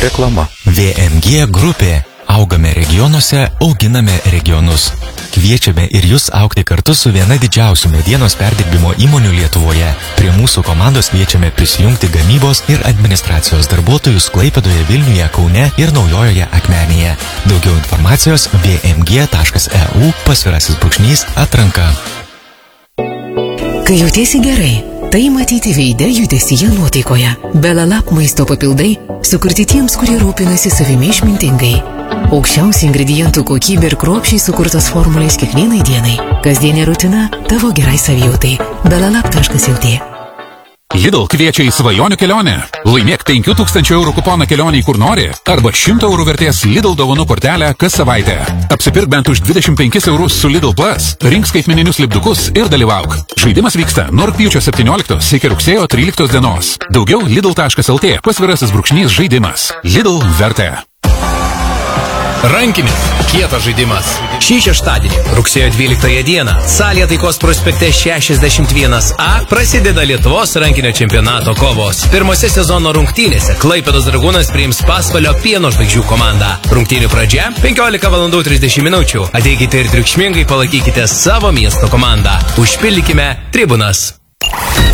Reklama. VMG grupė. Augame regionuose, auginame regionus. Kviečiame ir jūs augti kartu su viena didžiausių medienos perdirbimo įmonių Lietuvoje. Prie mūsų komandos kviečiame prisijungti gamybos ir administracijos darbuotojus Klaipėdoje, Vilniuje, Kaune ir Naujojoje Akmenėje. Daugiau informacijos vmg.eu/atranka. Kai jautiesi gerai, tai matyti veide, judesyje, nuotaikoje. Belalap maisto papildai sukurti tiems, kurie rūpinasi savimi išmintingai. Aukščiausių ingredientų kokybė ir kruopščiai sukurtos formulės kiekvienai dienai. Kasdienė rutina tavo gerai savijautai. Belalap.lt. Lidl kviečia į svajonių kelionę. Laimėk 5000 eurų kuponą kelionį kur nori arba 100 eurų vertės Lidl dovanų kortelę kas savaitę. Apsipirk bent už 25 eurus su Lidl Plus, rink skaitmeninius lipdukus ir dalyvauk. Žaidimas vyksta nuo rugpjūčio 17 iki rugsėjo 13 dienos. Daugiau lidl.lt/žaidimas. Lidl vertė. Rankinis kietas žaidimas. Šį šeštadienį, rugsėjo 12 dieną, salėje Taikos prospekte 61A prasideda Lietuvos rankinio čempionato kovos. Pirmose sezono rungtynėse Klaipėdos Dragūnas priims Pasvalio Pieno žvaigždžių komandą. Rungtynių pradžia 15:30 min. Ateikite ir triukšmingai palaikykite savo miesto komandą. Užpildykime tribunas.